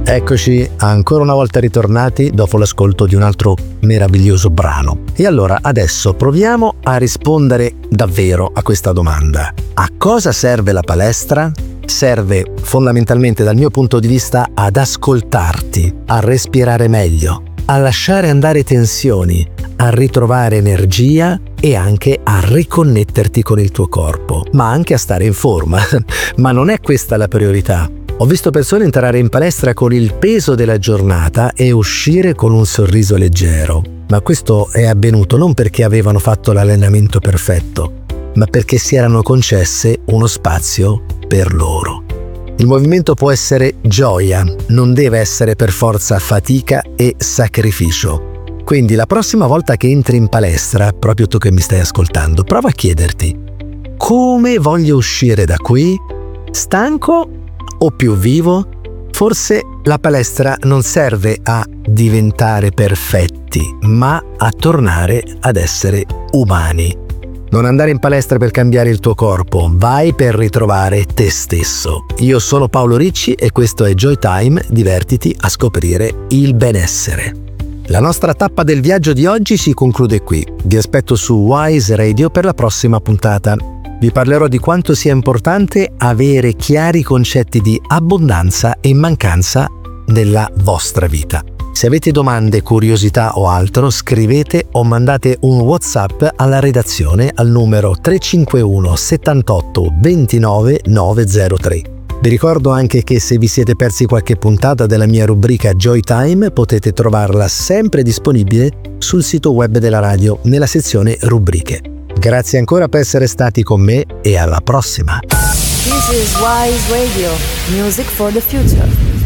Eccoci ancora una volta ritornati dopo l'ascolto di un altro meraviglioso brano. E allora adesso proviamo a rispondere davvero a questa domanda. A cosa serve la palestra? Serve fondamentalmente, dal mio punto di vista, ad ascoltarti, a respirare meglio, a lasciare andare tensioni, a ritrovare energia e anche a riconnetterti con il tuo corpo, ma anche a stare in forma. Ma non è questa la priorità. Ho visto persone entrare in palestra con il peso della giornata e uscire con un sorriso leggero. Ma questo è avvenuto non perché avevano fatto l'allenamento perfetto, ma perché si erano concesse uno spazio per loro. Il movimento può essere gioia, non deve essere per forza fatica e sacrificio. Quindi la prossima volta che entri in palestra, proprio tu che mi stai ascoltando, prova a chiederti: come voglio uscire da qui? Stanco o più vivo? Forse la palestra non serve a diventare perfetti, ma a tornare ad essere umani. Non andare in palestra per cambiare il tuo corpo, vai per ritrovare te stesso. Io sono Paolo Ricci e questo è Joy Time, divertiti a scoprire il benessere. La nostra tappa del viaggio di oggi si conclude qui. Vi aspetto su Wise Radio per la prossima puntata. Vi parlerò di quanto sia importante avere chiari concetti di abbondanza e mancanza nella vostra vita. Se avete domande, curiosità o altro, scrivete o mandate un WhatsApp alla redazione al numero 351 78 29 903. Vi ricordo anche che se vi siete persi qualche puntata della mia rubrica Joy Time, potete trovarla sempre disponibile sul sito web della radio nella sezione rubriche. Grazie ancora per essere stati con me e alla prossima. This is Wise Radio, music for the future.